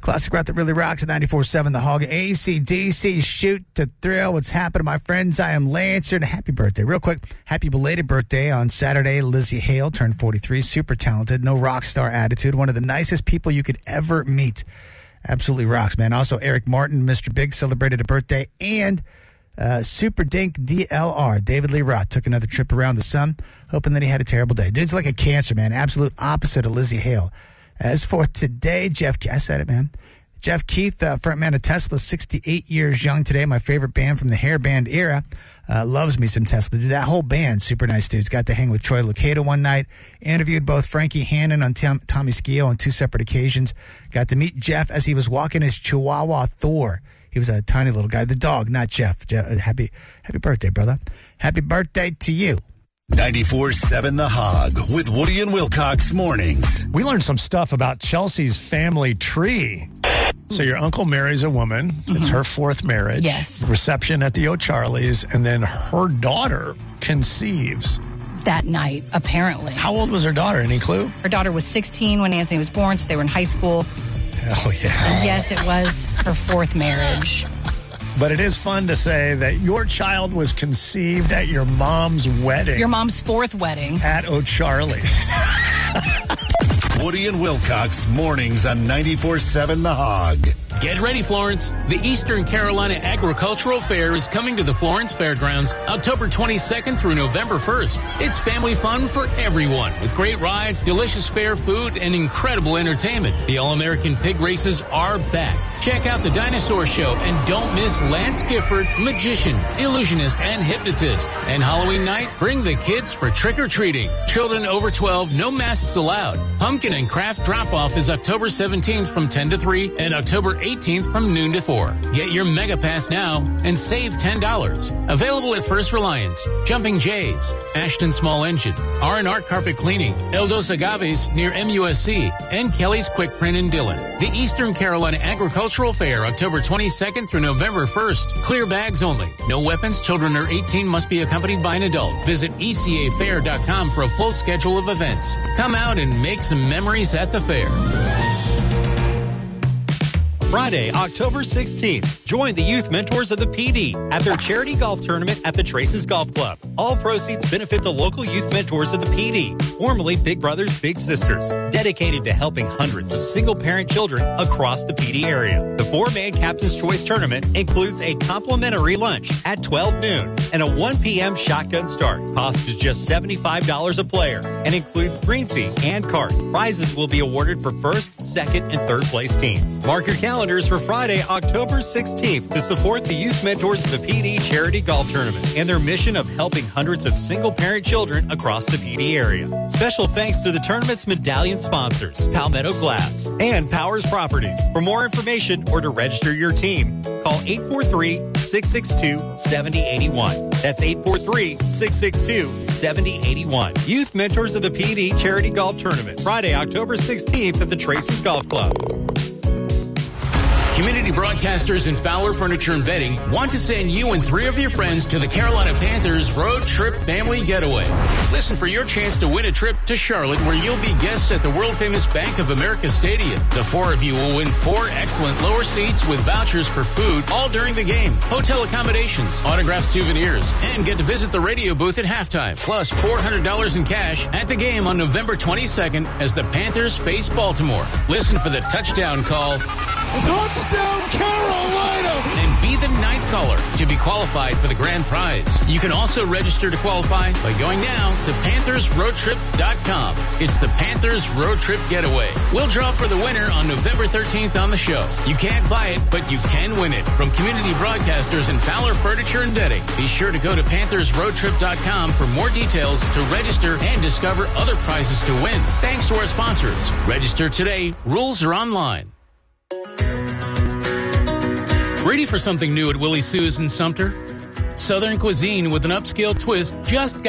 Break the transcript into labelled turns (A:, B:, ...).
A: Classic rock that really rocks at 94.7 The Hog. AC/DC, Shoot to Thrill. What's happening, my friends? I am Lancer, and happy birthday. Real quick, happy belated birthday on Saturday. Lizzie Hale turned 43. Super talented. No rock star attitude. One of the nicest people you could ever meet. Absolutely rocks, man. Also, Eric Martin, Mr. Big, celebrated a birthday. And Super Dink DLR, David Lee Roth, took another trip around the sun, hoping that he had a terrible day. Dude's like a cancer, man. Absolute opposite of Lizzie Hale. As for today, I said it, man. Jeff Keith, frontman of Tesla, 68 years young today. My favorite band from the hair band era. Loves me some Tesla. That whole band, super nice dudes. Got to hang with Troy Lucado one night. Interviewed both Frankie Hannon on Tommy Skeoch on 2 separate occasions. Got to meet Jeff as he was walking his Chihuahua Thor. He was a tiny little guy. The dog, not Jeff. Happy birthday, brother. Happy birthday to you.
B: 94.7 The Hog with Woody and Wilcox mornings.
C: We learned some stuff about Chelsea's family tree. So your uncle marries a woman. Mm-hmm. It's her 4th marriage.
D: Yes.
C: Reception at the O'Charlie's, and then her daughter conceives.
D: That night, apparently.
C: How old was her daughter? Any clue?
D: Her daughter was 16 when Anthony was born, so they were in high school.
C: Oh, yeah.
D: Yes, it was her 4th marriage.
C: But it is fun to say that your child was conceived at your mom's wedding.
D: Your mom's 4th wedding.
C: At O'Charlie's.
B: Woody and Wilcox mornings on 94.7 The Hog.
E: Get ready, Florence. The Eastern Carolina Agricultural Fair is coming to the Florence Fairgrounds October 22nd through November 1st. It's family fun for everyone with great rides, delicious fair food, and incredible entertainment. The All-American Pig Races are back. Check out the Dinosaur Show and don't miss Lance Gifford, magician, illusionist, and hypnotist. And Halloween night, bring the kids for trick-or-treating. Children over 12, no masks allowed. Pumpkin and craft drop-off is October 17th from 10 to 3 and October 18th from noon to 4. Get your Mega Pass now and save $10. Available at First Reliance, Jumping Jays, Ashton Small Engine, R&R Carpet Cleaning, El Dos Agaves near MUSC, and Kelly's Quick Print in Dillon. The Eastern Carolina Agricultural Fair, October 22nd through November 1st. Clear bags only. No weapons. Children under 18 must be accompanied by an adult. Visit ecafair.com for a full schedule of events. Come out and make some memories at the fair.
F: Friday, October 16th, join the youth mentors of the PD at their charity golf tournament at the Traces Golf Club. All proceeds benefit the local youth mentors of the PD, formerly Big Brothers Big Sisters, dedicated to helping hundreds of single-parent children across the PD area. The 4-man Captain's Choice Tournament includes a complimentary lunch at 12 noon and a 1 p.m. shotgun start. Cost is just $75 a player and includes green fee and cart. Prizes will be awarded for first, second, and third place teams. Mark your calendars for Friday, October 16th to support the youth mentors of the PD Charity Golf Tournament and their mission of helping hundreds of single-parent children across the PD area. Special thanks to the tournament's medallion sponsors, Palmetto Glass and Powers Properties. For more information or to register your team, call 843-662-7081. That's 843-662-7081. Youth Mentors of the PD Charity Golf Tournament, Friday, October 16th at the Traces Golf Club.
E: Community broadcasters and Fowler Furniture and Bedding want to send you and 3 of your friends to the Carolina Panthers Road Trip Family Getaway. Listen for your chance to win a trip to Charlotte, where you'll be guests at the world-famous Bank of America Stadium. The 4 of you will win 4 excellent lower seats with vouchers for food all during the game, hotel accommodations, autographed souvenirs, and get to visit the radio booth at halftime, plus $400 in cash at the game on November 22nd as the Panthers face Baltimore. Listen for the touchdown call.
G: Touchdown, Carolina!
E: And be the 9th caller to be qualified for the grand prize. You can also register to qualify by going now to PanthersRoadTrip.com. It's the Panthers Road Trip Getaway. We'll draw for the winner on November 13th on the show. You can't buy it, but you can win it. From community broadcasters and Fowler Furniture and Bedding. Be sure to go to PanthersRoadTrip.com for more details to register and discover other prizes to win. Thanks to our sponsors. Register today. Rules are online. Ready for something new at Willie Sue's in Sumter? Southern cuisine with an upscale twist just